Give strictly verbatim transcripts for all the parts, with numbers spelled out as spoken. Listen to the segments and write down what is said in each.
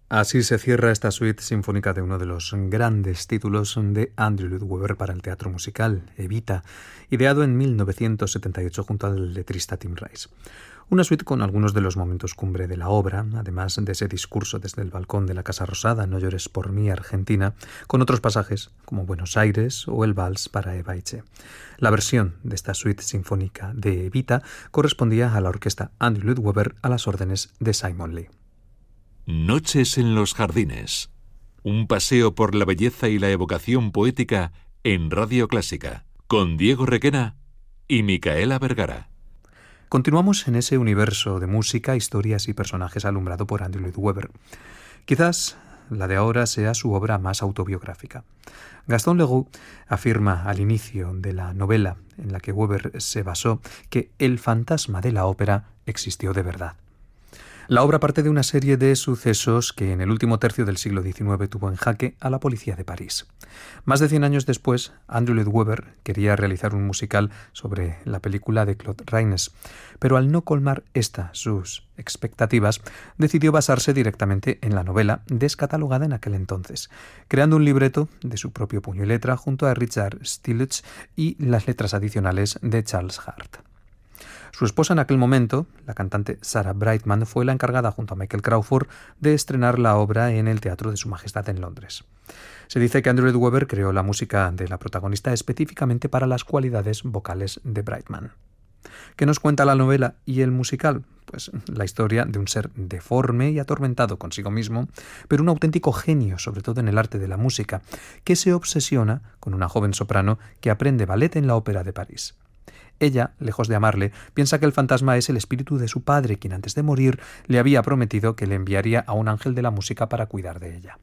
Así se cierra esta suite sinfónica de uno de los grandes títulos de Andrew Lloyd Webber para el teatro musical, Evita, ideado en mil novecientos setenta y ocho junto al letrista Tim Rice. Una suite con algunos de los momentos cumbre de la obra, además de ese discurso desde el balcón de la Casa Rosada, No llores por mí, Argentina, con otros pasajes como Buenos Aires o el vals para Eva Eche. La versión de esta suite sinfónica de Evita correspondía a la orquesta Andrew Lloyd Webber a las órdenes de Simon Lee. Noches en los jardines. Un paseo por la belleza y la evocación poética en Radio Clásica, con Diego Requena y Micaela Vergara. Continuamos en ese universo de música, historias y personajes alumbrado por Andrew Lloyd Webber. Quizás la de ahora sea su obra más autobiográfica. Gaston Leroux afirma al inicio de la novela en la que Webber se basó que el fantasma de la ópera existió de verdad. La obra parte de una serie de sucesos que en el último tercio del siglo diecinueve tuvo en jaque a la policía de París. Más de cien años después, Andrew Lloyd Webber quería realizar un musical sobre la película de Claude Rains, pero al no colmar esta sus expectativas, decidió basarse directamente en la novela descatalogada en aquel entonces, creando un libreto de su propio puño y letra junto a Richard Stilwell y las letras adicionales de Charles Hart. Su esposa en aquel momento, la cantante Sarah Brightman, fue la encargada junto a Michael Crawford de estrenar la obra en el Teatro de Su Majestad en Londres. Se dice que Andrew Lloyd Webber creó la música de la protagonista específicamente para las cualidades vocales de Brightman. ¿Qué nos cuenta la novela y el musical? Pues la historia de un ser deforme y atormentado consigo mismo, pero un auténtico genio, sobre todo en el arte de la música, que se obsesiona con una joven soprano que aprende ballet en la Ópera de París. Ella, lejos de amarle, piensa que el fantasma es el espíritu de su padre, quien antes de morir le había prometido que le enviaría a un ángel de la música para cuidar de ella.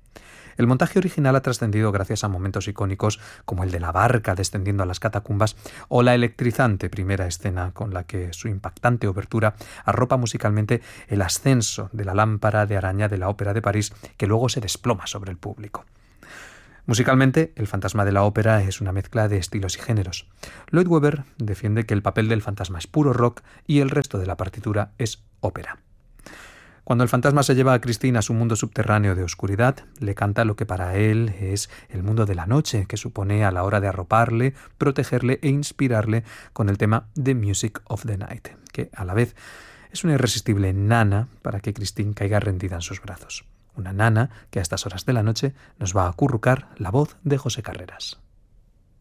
El montaje original ha trascendido gracias a momentos icónicos como el de la barca descendiendo a las catacumbas o la electrizante primera escena con la que su impactante obertura arropa musicalmente el ascenso de la lámpara de araña de la Ópera de París que luego se desploma sobre el público. Musicalmente, El fantasma de la ópera es una mezcla de estilos y géneros. Lloyd Webber defiende que el papel del fantasma es puro rock y el resto de la partitura es ópera. Cuando el fantasma se lleva a Christine a su mundo subterráneo de oscuridad, le canta lo que para él es el mundo de la noche, que supone a la hora de arroparle, protegerle e inspirarle con el tema The Music of the Night, que a la vez es una irresistible nana para que Christine caiga rendida en sus brazos. Una nana que a estas horas de la noche nos va a acurrucar la voz de José Carreras.